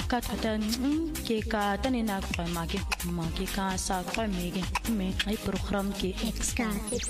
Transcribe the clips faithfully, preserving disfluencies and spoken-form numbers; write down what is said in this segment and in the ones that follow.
ka thata ke ka tane na kwa mage mage ka sa kwa mege me ai program ke X-Ka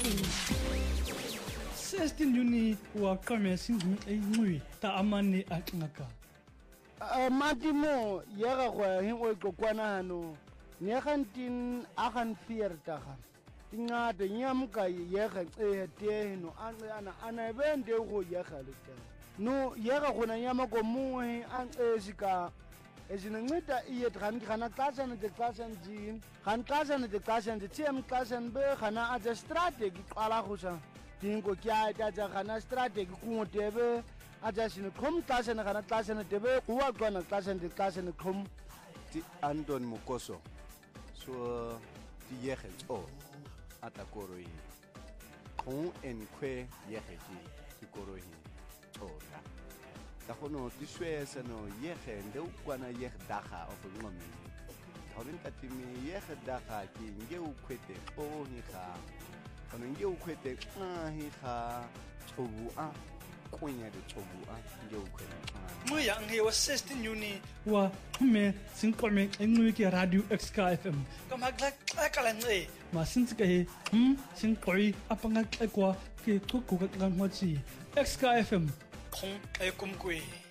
sixteen Juni wa kame singu ai ngui ta amane akngaka a matimo yega go hin o kokwana hano ne gantin a gan fierta ga ingade nyamka yega e te no ana ana bende go yega le no yega gona nyama go muwe an ezika ezinceda iye dran kana xasana de xasana jin kan xasana de xasana de tiem xasana be kana a strategy qala gosa dingo kya ta ja kana strategy ku tebe a ja sine khom xasana kana xasana tebe kuwa gona xasana de xasana khom ti Anton Mukoso so ti yege o atakoroi kon en kwe yege ti koroi tora da kono diswesa no yege ndeu kwana yege daga of ngomi horin katimi yege daga ki nge ukwete o hika kono nge ukwete ah hika chobu a konya de chobu a nge ukwete mo ya nge wa sixteen Juni wa me sinkome engwe ke radio X-Ka F M kama gla kala nge ma sintsike he hm sinkoi apanga kwa ke tsoko ka ngwachi X-Ka F M 空爱公鬼。